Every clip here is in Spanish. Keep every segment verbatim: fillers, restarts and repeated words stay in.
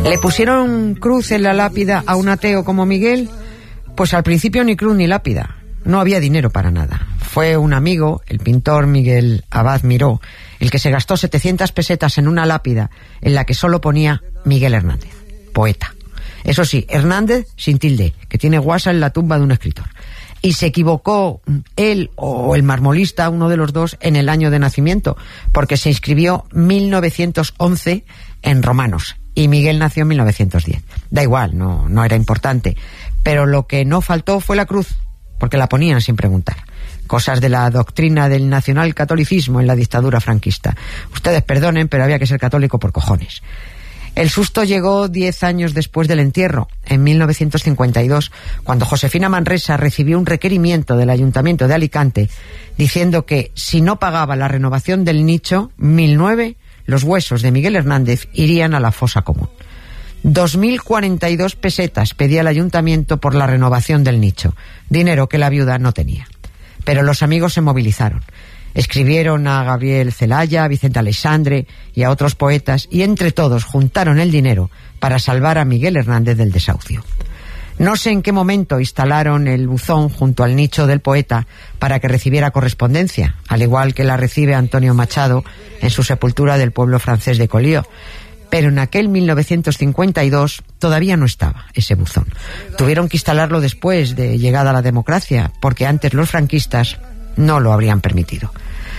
¿Le pusieron cruz en la lápida a un ateo como Miguel? Pues al principio ni cruz ni lápida. No había dinero para nada. Fue un amigo, el pintor Miguel Abad Miró, el que se gastó setecientas pesetas en una lápida en la que solo ponía Miguel Hernández, poeta. Eso sí, Hernández sin tilde, que tiene guasa en la tumba de un escritor. Y se equivocó él o el marmolista, uno de los dos, en el año de nacimiento, porque se inscribió mil novecientos once en romanos y Miguel nació en mil novecientos diez. Da igual, no, no era importante. Pero lo que no faltó fue la cruz, porque la ponían sin preguntar. Cosas de la doctrina del nacionalcatolicismo en la dictadura franquista. Ustedes perdonen, pero había que ser católico por cojones. El susto llegó diez años después del entierro, en mil novecientos cincuenta y dos, cuando Josefina Manresa recibió un requerimiento del Ayuntamiento de Alicante diciendo que si no pagaba la renovación del nicho, mil nueve, los huesos de Miguel Hernández irían a la fosa común. dos mil cuarenta y dos pesetas pedía el Ayuntamiento por la renovación del nicho, dinero que la viuda no tenía. Pero los amigos se movilizaron. Escribieron a Gabriel Celaya, a Vicente Aleixandre y a otros poetas, y entre todos juntaron el dinero para salvar a Miguel Hernández del desahucio. No sé en qué momento instalaron el buzón junto al nicho del poeta para que recibiera correspondencia, al igual que la recibe Antonio Machado en su sepultura del pueblo francés de Collioure. Pero en aquel mil novecientos cincuenta y dos todavía no estaba ese buzón. Tuvieron que instalarlo después de llegada la democracia, porque antes los franquistas no lo habrían permitido.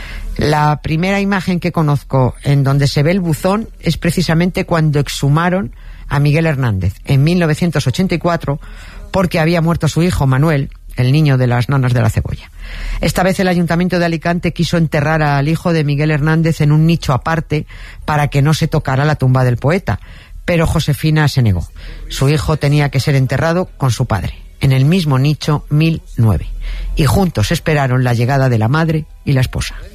La primera imagen que conozco en donde se ve el buzón es precisamente cuando exhumaron a Miguel Hernández en mil novecientos ochenta y cuatro, porque había muerto su hijo Manuel, el niño de las nanas de la cebolla. Esta vez el Ayuntamiento de Alicante quiso enterrar al hijo de Miguel Hernández en un nicho aparte para que no se tocara la tumba del poeta, pero Josefina se negó. Su hijo tenía que ser enterrado con su padre, en el mismo nicho mil nueve, y juntos esperaron la llegada de la madre y la esposa.